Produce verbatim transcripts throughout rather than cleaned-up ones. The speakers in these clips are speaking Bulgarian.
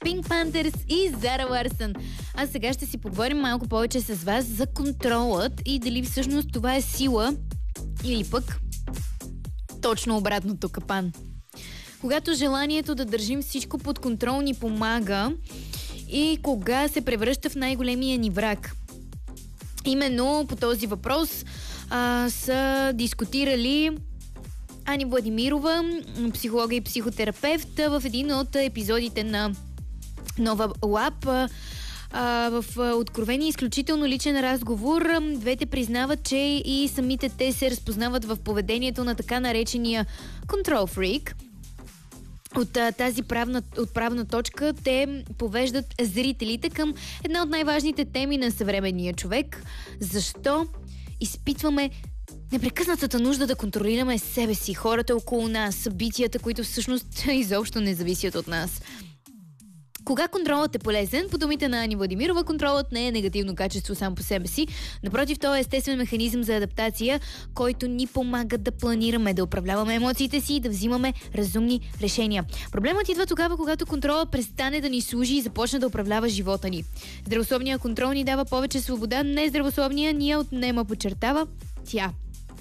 Pink Panthers и Зара Ларсън. А сега ще си поговорим малко повече с вас за контролът и дали всъщност това е сила или пък точно обратното, капан. Когато желанието да държим всичко под контрол ни помага и кога се превръща в най-големия ни враг. Именно по този въпрос а, са дискутирали Ани Владимирова, психолога и психотерапевт, в един от епизодите на Нова Лаб. А, в откровен и изключително личен разговор двете признават, че и самите те се разпознават в поведението на така наречения control freak. От а, тази правна, отправна точка те повеждат зрителите към една от най-важните теми на съвременния човек. Защо изпитваме непрекъснатата нужда да контролираме себе си, хората около нас, събитията, които всъщност изобщо не зависят от нас. Кога контролът е полезен? По думите на Ани Владимирова, контролът не е негативно качество сам по себе си. Напротив, той е естествен механизъм за адаптация, който ни помага да планираме, да управляваме емоциите си и да взимаме разумни решения. Проблемът идва тогава, когато контролът престане да ни служи и започне да управлява живота ни. Здравословният контрол ни дава повече свобода, нездравословният ни я отнема, подчертава тя.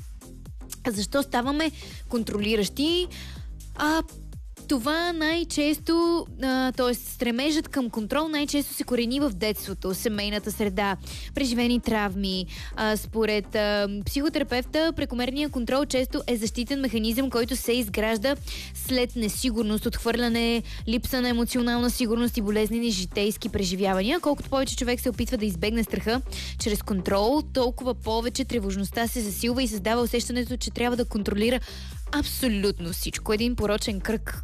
Защо ставаме контролиращи? А това най-често, т.е. стремежът към контрол най-често се корени в детството, семейната среда, преживени травми. А, според а, психотерапевта, прекомерният контрол често е защитен механизъм, който се изгражда след несигурност, отхвърляне, липса на емоционална сигурност и болезнени житейски преживявания. Колкото повече човек се опитва да избегне страха чрез контрол, толкова повече тревожността се засилва и създава усещането, че трябва да контролира абсолютно всичко. Един порочен кръг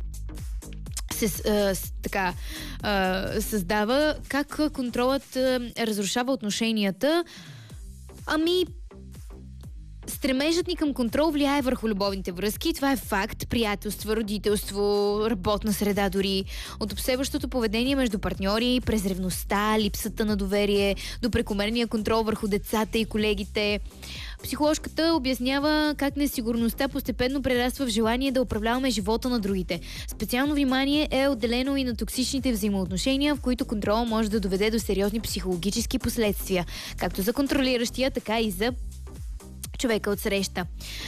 се а, с, така а, създава. Как контролът а, разрушава отношенията? Ами, стремежът ни към контрол влияе върху любовните връзки. Това е факт. Приятелство, родителство, работна среда дори. От обсебващото поведение между партньори, през ревността, липсата на доверие, до прекомерния контрол върху децата и колегите. Психоложката обяснява как несигурността постепенно прераства в желание да управляваме живота на другите. Специално внимание е отделено и на токсичните взаимоотношения, в които контрол може да доведе до сериозни психологически последствия, както за контролиращия, така и за човека от среща.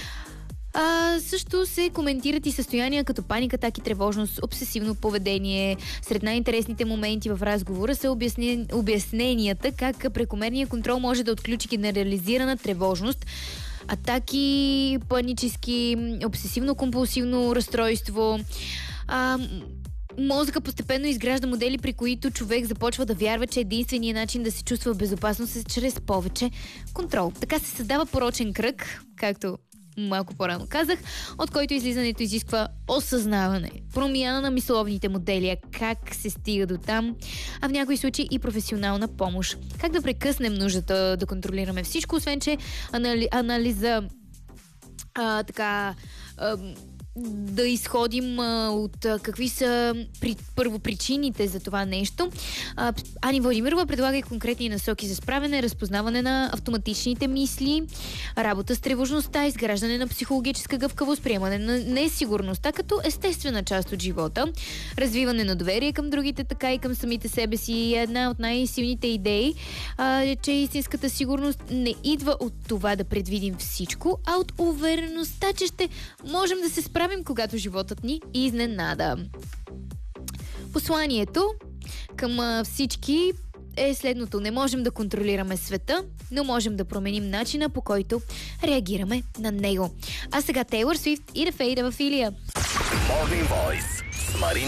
А, също се коментират и състояния като паника, атаки, тревожност, обсесивно поведение. Сред най-интересните моменти в разговора са обясне... обясненията как прекомерният контрол може да отключи генерализирана тревожност, атаки, панически, обсесивно-компулсивно разстройство. А, Мозъка постепенно изгражда модели, при които човек започва да вярва, че единственият начин да се чувства в безопасност е чрез повече контрол. Така се създава порочен кръг, както малко по-рано казах, от който излизането изисква осъзнаване, промяна на мисловните модели, как се стига до там, а в някои случаи и професионална помощ. Как да прекъснем нуждата да контролираме всичко, освен че анали... анализа а, така а, да изходим а, от а, какви са при, първопричините за това нещо. А, Ани Владимирова предлага и конкретни насоки за справяне, разпознаване на автоматичните мисли, работа с тревожността, изграждане на психологическа гъвкавост, приемане на несигурността като естествена част от живота, развиване на доверие към другите, така и към самите себе си. Една от най-силните идеи а, е, че истинската сигурност не идва от това да предвидим всичко, а от увереността, че ще можем да се справим, когато животът ни изненада. Посланието към всички е следното. Не можем да контролираме света, но можем да променим начина, по който реагираме на него. А сега Тейлор Свифт и The Fade of Ophelia. Morning Voice с Марина